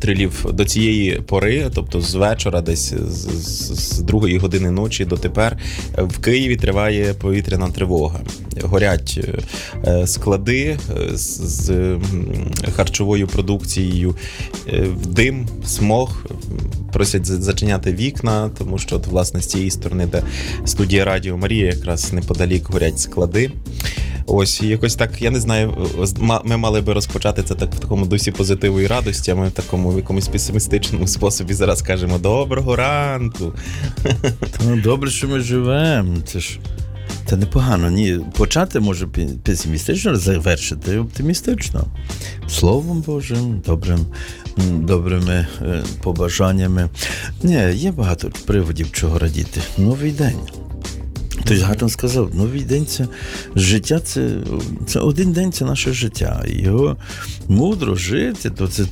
обстрілів до цієї пори, тобто з вечора, десь з 2 години ночі дотепер, в Києві триває повітряна тривога. Горять склади з харчовою продукцією, дим, смог, просять зачиняти вікна, тому що, власне, з цієї сторони, де студія Радіо Марія, якраз неподалік горять склади. Ось, якось так, я не знаю, ми мали би розпочати це так в такому дусі позитиву і радості, а ми в такому в якомусь песимістичному способі зараз кажемо «Доброго ранку!». Ну, добре, що ми живемо, це непогано. Ні, почати може песимістично, завершити оптимістично. Словом Божим, добрими побажаннями. Ні, є багато приводів, чого радіти. Новий день. Хтось гарно сказав, новий день – це життя, це один день – це наше життя. І його мудро жити, то це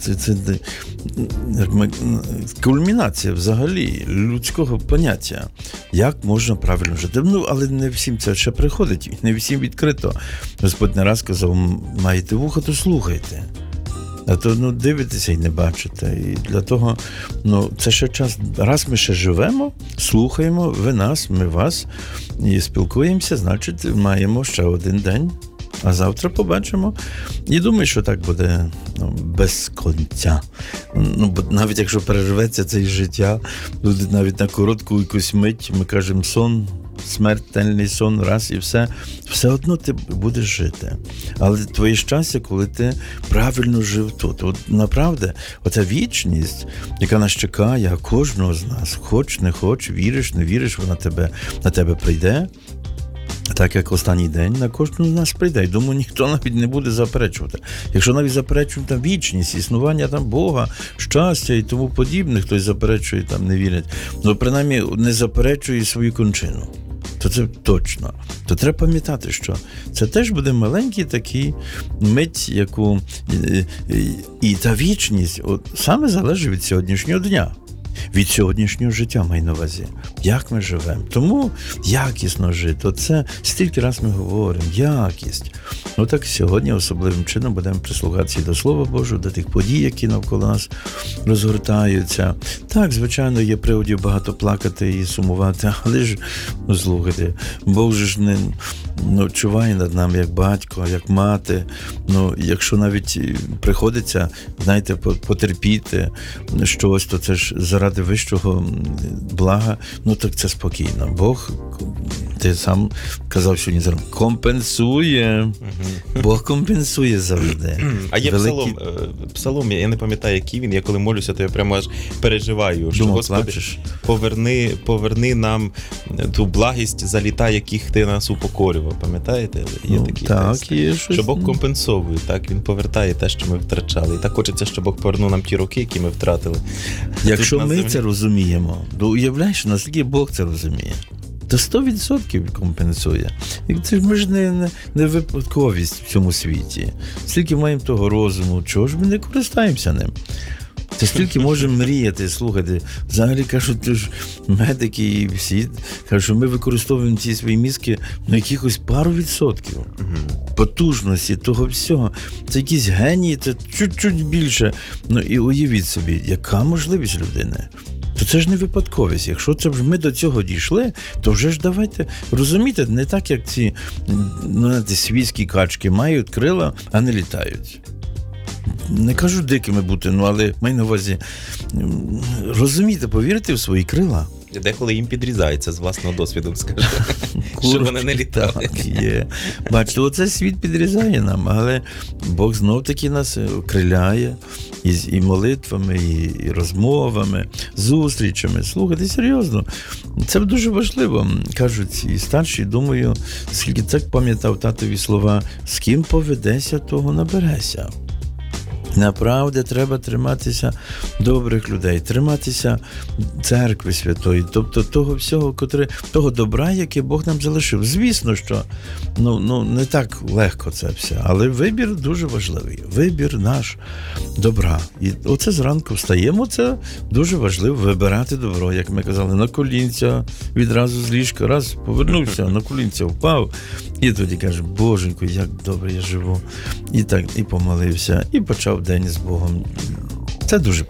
кульмінація взагалі людського поняття. Як можна правильно жити? Ну, але не всім це ще приходить, не всім відкрито. Господь не раз сказав, маєте вухо, то слухайте. А то дивитеся і не бачите. І для того, це ще час. Раз ми ще живемо, слухаємо, ви нас, ми вас, і спілкуємося, значить, маємо ще один день. А завтра побачимо. І думаю, що так буде без кінця. Бо навіть якщо переживеться це життя, навіть на коротку якусь мить, ми кажемо сон, смертельний сон, раз і все одно ти будеш жити. Але твоє щастя, коли ти правильно жив тут. От направду, оця вічність, яка нас чекає, кожного з нас, хоч, не хоч, віриш, не віриш, вона на тебе прийде. Так як останній день на кожного з нас прийде. І думаю, ніхто навіть не буде заперечувати. Якщо навіть заперечують там вічність, існування там Бога, щастя і тому подібне, хтось заперечує, там не вірять, принаймні не заперечує свою кончину. То це точно. То треба пам'ятати, що це теж буде маленький такий мить, яку і та вічність саме залежить від сьогоднішнього дня. Від сьогоднішнього життя, маю на увазі. Як ми живемо. Тому якісно жити. Оце стільки раз ми говоримо. Якість. Так сьогодні особливим чином будемо прислухатися до Слова Божого, до тих подій, які навколо нас розгортаються. Так, звичайно, є приводів багато плакати і сумувати, але ж, слухайте, Бог же ж не чуває над нами як батько, як мати. Якщо навіть приходиться, знаєте, потерпіти щось, то це ж заради вищого блага, так це спокійно. Бог, ти сам казав сьогодні, компенсує. Бог компенсує завжди. А є псалом, я не пам'ятаю, який він, я коли молюся, то я прямо аж переживаю, що Господи, поверни нам ту благість за літа, яких ти нас упокорював. Пам'ятаєте? Є такий текст. Є щось. Що Бог компенсовує, так, він повертає те, що ми втрачали. І так хочеться, щоб Бог повернув нам ті роки, які ми втратили. Якщо ми це розуміємо, то уявляєш, наскільки Бог це розуміє. То 100% компенсує. І це ж ми ж не випадковість в цьому світі. Стільки маємо того розуму, чого ж ми не користаємося ним? Це стільки можемо мріяти, слухати. Взагалі, кажуть, медики і всі, кажуть, що ми використовуємо ці свої мізки на якихось пару відсотків. Потужності того всього. Це якісь генії, це чуть-чуть більше. І уявіть собі, яка можливість людини? То це ж не випадковість. Якщо це вже ми до цього дійшли, то вже ж давайте розуміти, не так, як ці свійські качки мають крила, а не літають. Не кажу дикими бути, але маю на увазі розуміти, повірити в свої крила. Деколи їм підрізається, з власного досвіду скажу, що вони не літають. Так, є. Бачите, оце світ підрізає нам, але Бог знов-таки нас окриляє і молитвами, і розмовами, зустрічами. Слухайте, серйозно, це дуже важливо. Кажуть, і старші, думаю, скільки так пам'ятав татові слова, з ким поведеся, того набереся. Направді треба триматися добрих людей, триматися церкви святої, тобто того всього, того добра, яке Бог нам залишив. Звісно, що не так легко це все, але вибір дуже важливий. Вибір наш добра. І оце зранку встаємо, це дуже важливо вибирати добро, як ми казали, на колінця, відразу з ліжка, раз повернувся, на колінця впав, і тоді каже, Боженько, як добре я живу. І так, і помолився, і почав день з Богом. Це дуже